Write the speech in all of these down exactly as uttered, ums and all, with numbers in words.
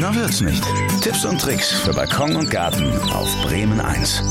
Grüner wird's nicht. Tipps und Tricks für Balkon und Garten auf Bremen eins.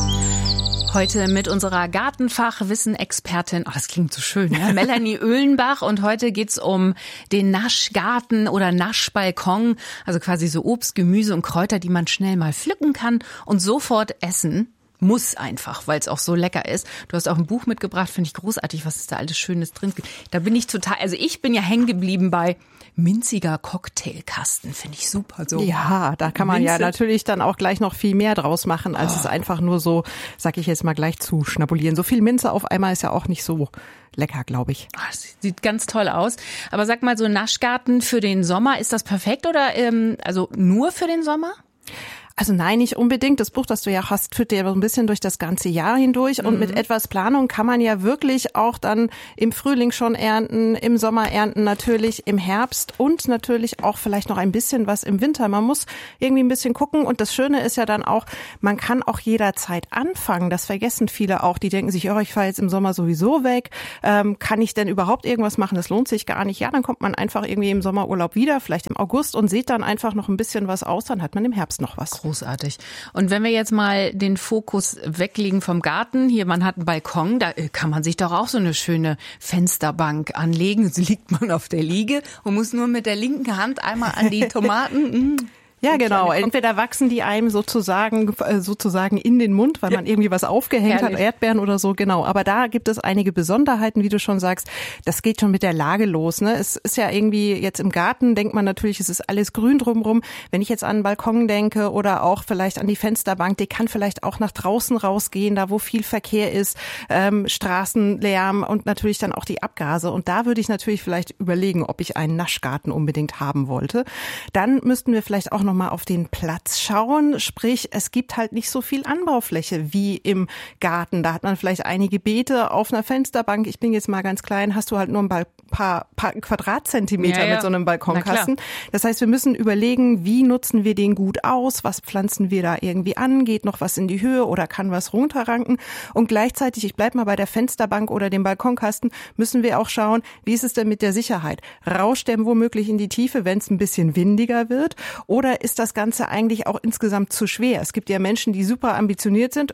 Heute mit unserer Gartenfachwissen-Expertin, oh, das klingt so schön, ne? Melanie Oehlenbach. Und heute geht's um den Naschgarten oder Naschbalkon, also quasi so Obst, Gemüse und Kräuter, die man schnell mal pflücken kann und sofort essen. Muss einfach, weil es auch so lecker ist. Du hast auch ein Buch mitgebracht, finde ich großartig, was es da alles Schönes drin gibt. Da bin ich total, also ich bin ja hängen geblieben bei minziger Cocktailkasten, finde ich super. So. Ja, da kann man Minze. ja natürlich dann auch gleich noch viel mehr draus machen, als oh. es einfach nur so, sag ich jetzt mal, gleich zu schnabulieren. So viel Minze auf einmal ist ja auch nicht so lecker, glaube ich. Oh, das sieht ganz toll aus. Aber sag mal, so ein Naschgarten für den Sommer, ist das perfekt oder ähm, also nur für den Sommer? Also nein, nicht unbedingt. Das Buch, das du ja hast, führt dir ein bisschen durch das ganze Jahr hindurch. Und mhm. mit etwas Planung kann man ja wirklich auch dann im Frühling schon ernten, im Sommer ernten natürlich, im Herbst und natürlich auch vielleicht noch ein bisschen was im Winter. Man muss irgendwie ein bisschen gucken. Und das Schöne ist ja dann auch, man kann auch jederzeit anfangen. Das vergessen viele auch. Die denken sich, oh, ich fahre jetzt im Sommer sowieso weg. Ähm, kann ich denn überhaupt irgendwas machen? Das lohnt sich gar nicht. Ja, dann kommt man einfach irgendwie im Sommerurlaub wieder, vielleicht im August und sieht dann einfach noch ein bisschen was aus. Dann hat man im Herbst noch was. Großartig. Und wenn wir jetzt mal den Fokus weglegen vom Garten, hier, man hat einen Balkon, da kann man sich doch auch so eine schöne Fensterbank anlegen. So liegt man auf der Liege und muss nur mit der linken Hand einmal an die Tomaten. Ja, genau. Entweder wachsen die einem sozusagen sozusagen in den Mund, weil man irgendwie was aufgehängt Herrlich. hat, Erdbeeren oder so, genau. Aber da gibt es einige Besonderheiten, wie du schon sagst. Das geht schon mit der Lage los, ne? Es ist ja irgendwie jetzt im Garten, denkt man natürlich, es ist alles grün drumherum. Wenn ich jetzt an den Balkon denke oder auch vielleicht an die Fensterbank, die kann vielleicht auch nach draußen rausgehen, da wo viel Verkehr ist, ähm, Straßenlärm und natürlich dann auch die Abgase. Und da würde ich natürlich vielleicht überlegen, ob ich einen Naschgarten unbedingt haben wollte. Dann müssten wir vielleicht auch noch mal auf den Platz schauen, sprich, es gibt halt nicht so viel Anbaufläche wie im Garten. Da hat man vielleicht einige Beete auf einer Fensterbank. Ich bin jetzt mal ganz klein, hast du halt nur ein paar, paar Quadratzentimeter ja, ja. mit so einem Balkonkasten. Das heißt, wir müssen überlegen, wie nutzen wir den gut aus? Was pflanzen wir da irgendwie an? Geht noch was in die Höhe oder kann was runterranken? Und gleichzeitig, ich bleib mal bei der Fensterbank oder dem Balkonkasten, müssen wir auch schauen, wie ist es denn mit der Sicherheit? Rauscht der womöglich in die Tiefe, wenn es ein bisschen windiger wird? Oder ist das Ganze eigentlich auch insgesamt zu schwer? Es gibt ja Menschen, die super ambitioniert sind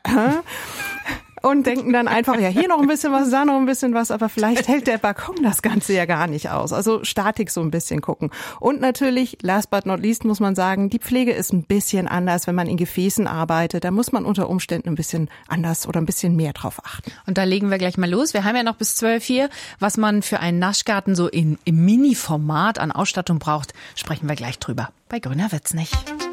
und denken dann einfach, ja, hier noch ein bisschen was, da noch ein bisschen was, aber vielleicht hält der Balkon das Ganze ja gar nicht aus. Also Statik so ein bisschen gucken. Und natürlich, last but not least, muss man sagen, die Pflege ist ein bisschen anders, wenn man in Gefäßen arbeitet. Da muss man unter Umständen ein bisschen anders oder ein bisschen mehr drauf achten. Und da legen wir gleich mal los. Wir haben ja noch bis zwölf hier. Was man für einen Naschgarten so in, im Mini-Format an Ausstattung braucht, sprechen wir gleich drüber. Bei Grüner wird's nicht.